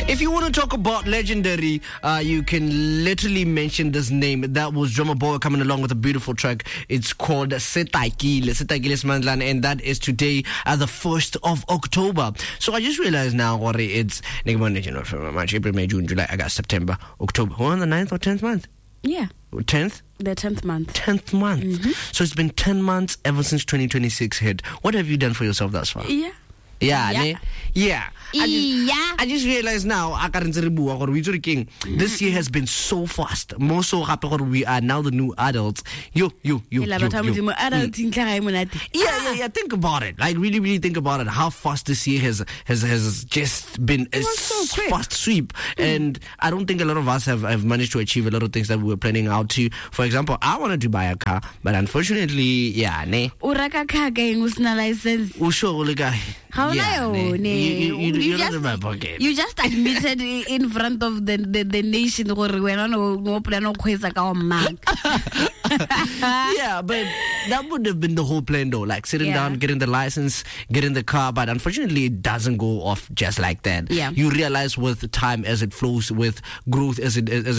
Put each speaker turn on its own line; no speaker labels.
If you want to talk about legendary, you can literally mention this name. That was Drummer Boy coming along with a beautiful track. It's called Setakile Mandlana, and that is today, the 1st of October. So I just realized now, it's March, April, May, June, July, August, September, October. We're on the 9th or 10th month?
Yeah.
10th?
The 10th month.
10th month. Mm-hmm. So it's been 10 months ever since 2026 hit. What have you done for yourself thus far?
Yeah.
I just realized now, this year has been so fast. More so happy we are now the new adults. Think about it. Like really think about it. How fast this year has just been a fast sweep. And I don't think a lot of us have managed to achieve a lot of things that we were planning out to. For example, I wanted to buy a car, but unfortunately, you just in my pocket.
You just admitted in front of the nation
yeah, but that would have been the whole plan though, like sitting down, getting the license, getting the car, but unfortunately it doesn't go off just like that.
Yeah.
You realize with time as it flows, with growth as it